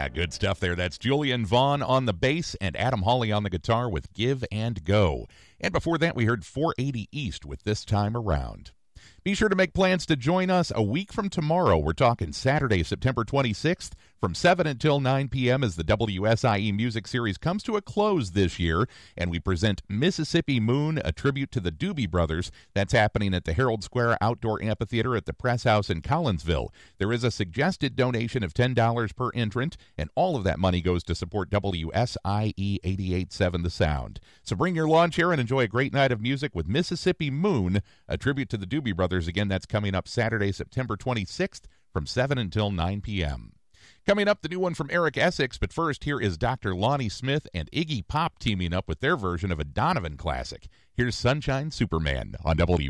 Yeah, good stuff there. That's Julian Vaughn on the bass and Adam Hawley on the guitar with Give and Go. And before that, we heard 480 East with This Time Around. Be sure to make plans to join us a week from tomorrow. We're talking Saturday, September 26th, from 7 until 9 p.m. as the WSIE Music Series comes to a close this year, and we present Mississippi Moon, a tribute to the Doobie Brothers. That's happening at the Herald Square Outdoor Amphitheater at the Press House in Collinsville. There is a suggested donation of $10 per entrant, and all of that money goes to support WSIE 88.7 The Sound. So bring your lawn chair and enjoy a great night of music with Mississippi Moon, a tribute to the Doobie Brothers. Again, that's coming up Saturday, September 26th from 7 until 9 p.m. Coming up, the new one from Eric Essex, but first, here is Dr. Lonnie Smith and Iggy Pop teaming up with their version of a Donovan classic. Here's Sunshine Superman on WSIE.